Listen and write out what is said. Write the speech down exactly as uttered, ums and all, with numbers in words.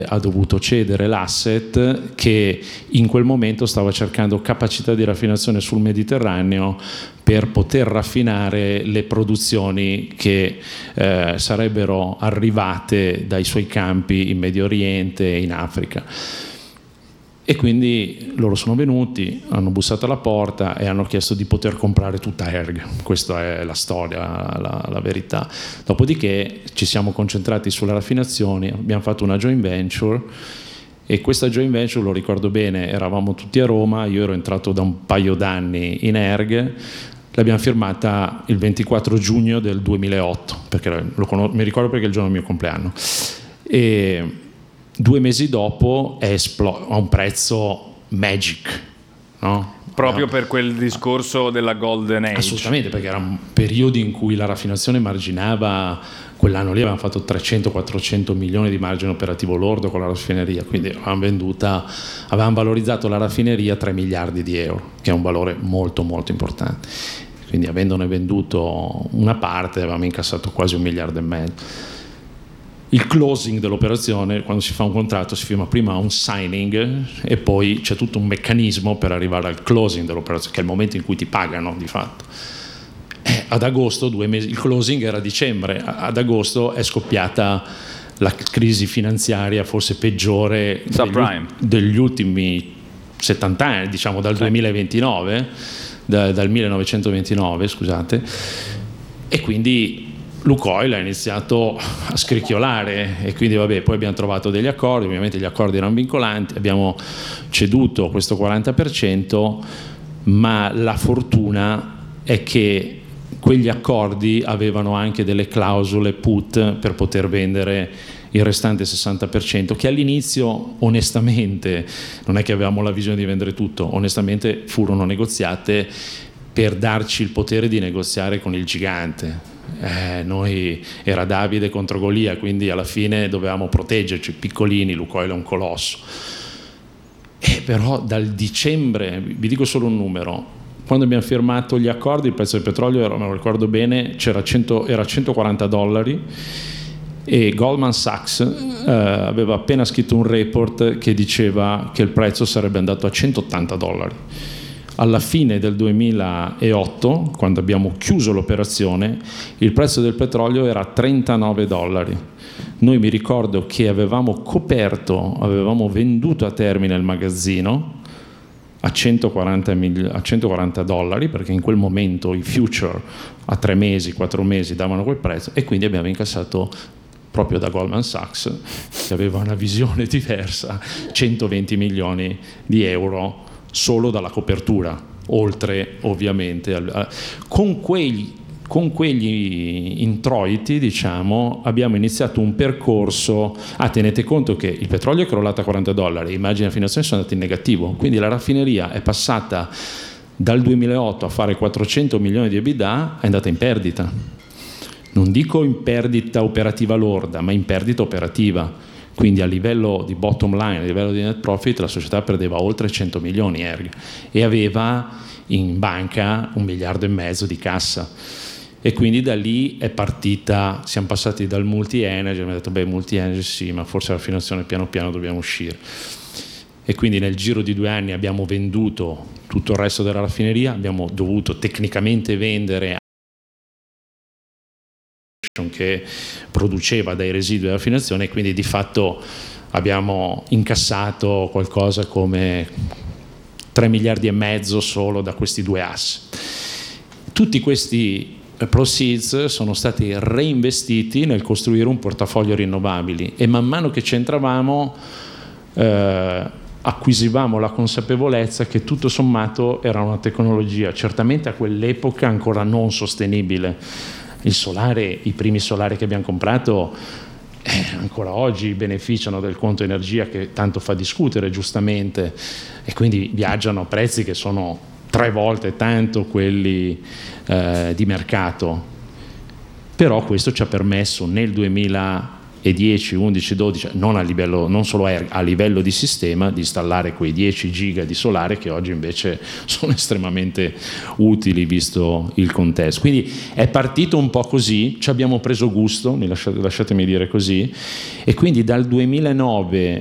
ha dovuto cedere l'asset che in quel momento stava cercando capacità di raffinazione sul Mediterraneo per poter raffinare le produzioni che eh, sarebbero arrivate dai suoi campi in Medio Oriente e in Africa. E quindi loro sono venuti, hanno bussato alla porta e hanno chiesto di poter comprare tutta Erg. Questa è la storia, la, la verità. Dopodiché ci siamo concentrati sulle raffinazioni, abbiamo fatto una joint venture e questa joint venture, lo ricordo bene, eravamo tutti a Roma, io ero entrato da un paio d'anni in Erg, l'abbiamo firmata il ventiquattro giugno del duemilaotto, perché lo conos- mi ricordo perché è il giorno del mio compleanno. E due mesi dopo è esploso a un prezzo magic, no? Proprio per quel discorso della Golden Age. Assolutamente, perché era un periodo in cui la raffinazione marginava, quell'anno lì avevamo fatto trecento quattrocento milioni di margine operativo lordo con la raffineria, quindi avevamo venduta, avevamo valorizzato la raffineria a tre miliardi di euro, che è un valore molto molto importante. Quindi avendone venduto una parte avevamo incassato quasi un miliardo e mezzo. Il closing dell'operazione, quando si fa un contratto, si firma prima un signing e poi c'è tutto un meccanismo per arrivare al closing dell'operazione, che è il momento in cui ti pagano di fatto. Eh, ad agosto, due mesi, il closing era a dicembre, ad agosto è scoppiata la crisi finanziaria forse peggiore degli, degli ultimi settanta anni, diciamo dal duemilaventinove, da, dal millenovecentoventinove, scusate, e quindi Lukoil ha iniziato a scricchiolare e quindi vabbè, poi abbiamo trovato degli accordi, ovviamente gli accordi erano vincolanti, abbiamo ceduto questo quaranta per cento, ma la fortuna è che quegli accordi avevano anche delle clausole put per poter vendere il restante sessanta per cento, che all'inizio onestamente, non è che avevamo la visione di vendere tutto, onestamente furono negoziate per darci il potere di negoziare con il gigante. Eh, noi era Davide contro Golia, quindi alla fine dovevamo proteggerci, piccolini, Lukoil è un colosso. E però dal dicembre, vi dico solo un numero, quando abbiamo firmato gli accordi il prezzo del petrolio era, me lo ricordo bene, c'era cento, era centoquaranta dollari e Goldman Sachs eh, aveva appena scritto un report che diceva che il prezzo sarebbe andato a centottanta dollari. Alla fine del duemilaotto, quando abbiamo chiuso l'operazione, il prezzo del petrolio era trentanove dollari. Noi mi ricordo che avevamo coperto, avevamo venduto a termine il magazzino a centoquaranta, a centoquaranta dollari, perché in quel momento i future a tre mesi, quattro mesi davano quel prezzo, e quindi abbiamo incassato proprio da Goldman Sachs, che aveva una visione diversa, centoventi milioni di euro solo dalla copertura, oltre ovviamente al, a, con quegli con quegli introiti, diciamo, abbiamo iniziato un percorso. Ah, tenete conto che il petrolio è crollato a quaranta dollari, i margini di raffinazione sono andati in negativo, quindi la raffineria è passata dal duemilaotto a fare quattrocento milioni di EBITDA, è andata in perdita. Non dico in perdita operativa lorda, ma in perdita operativa. Quindi a livello di bottom line, a livello di net profit, la società perdeva oltre cento milioni Erg e aveva in banca un miliardo e mezzo di cassa. E quindi da lì è partita, siamo passati dal multi-energy, abbiamo detto beh, multi-energy sì, ma forse la raffinazione piano piano dobbiamo uscire. E quindi nel giro di due anni abbiamo venduto tutto il resto della raffineria, abbiamo dovuto tecnicamente vendere che produceva dai residui della raffinazione, e quindi di fatto abbiamo incassato qualcosa come tre miliardi e mezzo solo da questi due asset. Tutti questi proceeds sono stati reinvestiti nel costruire un portafoglio rinnovabili e man mano che ci entravamo eh, acquisivamo la consapevolezza che tutto sommato era una tecnologia certamente a quell'epoca ancora non sostenibile. Il solare, i primi solari che abbiamo comprato eh, ancora oggi beneficiano del conto energia che tanto fa discutere giustamente, e quindi viaggiano a prezzi che sono tre volte tanto quelli eh, di mercato. Però questo ci ha permesso nel duemilaquindici e dieci, undici, dodici, non a livello, non solo a, a livello di sistema, di installare quei dieci giga di solare che oggi invece sono estremamente utili visto il contesto. Quindi è partito un po' così, ci abbiamo preso gusto, lasciatemi dire così, e quindi dal duemilanove